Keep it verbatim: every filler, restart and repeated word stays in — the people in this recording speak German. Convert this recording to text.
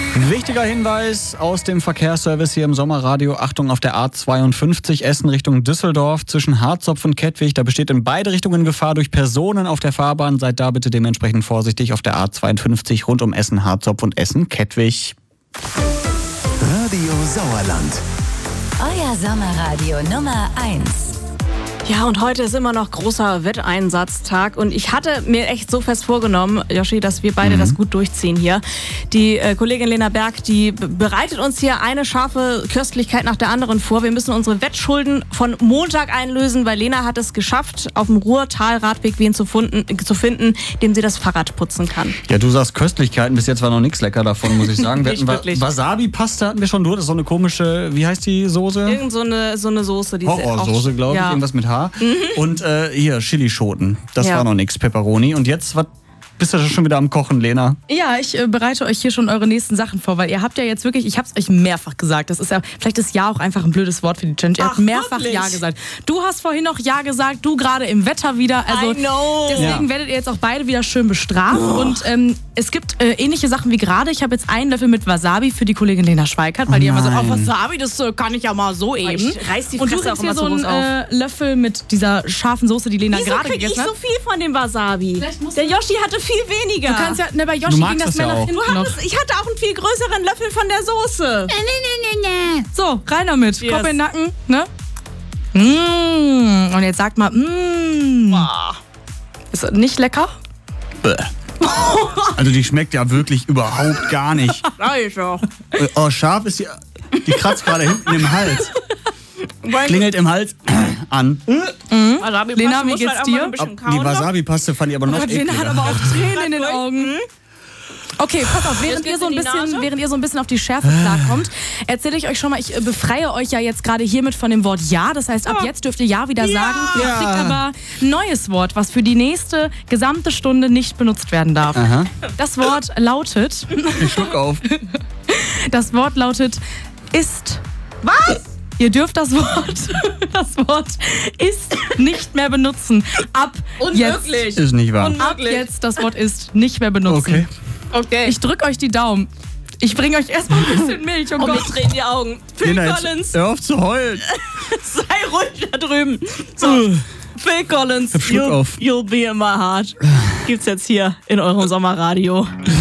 Wichtiger Hinweis aus dem Verkehrsservice hier im Sommerradio. Achtung, auf der A zweiundfünfzig Essen Richtung Düsseldorf zwischen Harzopf und Kettwig. Da besteht in beide Richtungen Gefahr durch Personen auf der Fahrbahn. Seid da bitte dementsprechend vorsichtig auf der A zweiundfünfzig rund um Essen, Harzopf und Essen-Kettwig. Radio Sauerland. Euer Sommerradio Nummer eins. Ja, und heute ist immer noch großer Wetteinsatztag und ich hatte mir echt so fest vorgenommen, Joshi, dass wir beide mhm. das gut durchziehen hier. Die äh, Kollegin Lena Berg, die b- bereitet uns hier eine scharfe Köstlichkeit nach der anderen vor. Wir müssen unsere Wettschulden von Montag einlösen, weil Lena hat es geschafft, auf dem Ruhrtal-Radweg wen zu, funden, äh, zu finden, dem sie das Fahrrad putzen kann. Ja, du sagst Köstlichkeiten, bis jetzt war noch nichts lecker davon, muss ich sagen. Wir Nicht hatten wirklich. Wasabi-Pasta hatten wir schon durch, das ist so eine komische, wie heißt die Soße? Irgend so eine, so eine Soße. Die Horrorsoße, glaube ich, ja. irgendwas mit Haar. Mhm. Und äh, hier, Chilischoten. Das Ja. war noch nix, Pepperoni. Und jetzt, was bist du schon wieder am Kochen, Lena? Ja, ich äh, bereite euch hier schon eure nächsten Sachen vor, weil ihr habt ja jetzt wirklich, ich hab's euch mehrfach gesagt, das ist ja, vielleicht ist Ja auch einfach ein blödes Wort für die Challenge. Ihr Ach, habt mehrfach wirklich? Ja gesagt. Du hast vorhin noch Ja gesagt, du gerade im Wetter wieder. Also I know. deswegen Ja. werdet ihr jetzt auch beide wieder schön bestraft. Oh. Und ähm, es gibt äh, ähnliche Sachen wie gerade. Ich habe jetzt einen Löffel mit Wasabi für die Kollegin Lena Schweikart, weil Oh die immer so, nein. oh, Wasabi, das äh, kann ich ja mal so eben. Ich reiß die Und du Fresse kriegst auch hier immer so so einen groß äh, Löffel mit dieser scharfen Soße, die Lena Wieso gerade krieg ich gegessen hat. so viel von dem Wasabi? Der Yoshi hatte viel weniger. Du kannst ja, ne, bei Du Yoshi magst ging das das ja mehr nach auch. hinten Du noch. hattest, ich hatte auch einen viel größeren Löffel von der Soße. So, rein damit. Yes. Kopf in den Nacken, ne? Mmh. Und jetzt sagt mal, mmh. Boah. Ist das nicht lecker? Bäh. Also die schmeckt ja wirklich überhaupt gar nicht. Sag ich doch. Äh, Oh, scharf ist die, die kratzt gerade hinten im Hals. Klingelt im Hals an. Wasabi Lena, Paste wie muss geht's halt auch dir? mal ein bisschen Die kauen noch. Wasabi-Paste fand ich aber noch Gott, Lena hat ekliger. aber auch Tränen in den Augen. Okay, pass auf, während ihr, geht's so ein in die bisschen, Nase. während ihr so ein bisschen auf die Schärfe klarkommt, erzähle ich euch schon mal, ich äh, befreie euch ja jetzt gerade hiermit von dem Wort Ja. Das heißt, ab jetzt dürft ihr Ja wieder sagen. Ihr Ja. kriegt aber ein neues Wort, was für die nächste gesamte Stunde nicht benutzt werden darf. Aha. Das Wort lautet, Ich schluck auf. das Wort lautet ist. Was? Ihr dürft das Wort, das Wort ist nicht mehr benutzen. Ab jetzt. Unmöglich. Ist nicht wahr. Ab jetzt das Wort ist nicht mehr benutzen. Okay. Okay. Ich drück euch die Daumen. Ich bringe euch erstmal ein bisschen Milch. Oh Und mir Gott. drehen die Augen. Phil Lena, jetzt Collins, hör auf zu heulen. sei ruhig da drüben. So, Phil Collins, Hab Schluck you'll, auf. you'll be in my heart. Gibt's jetzt hier in eurem Sommerradio.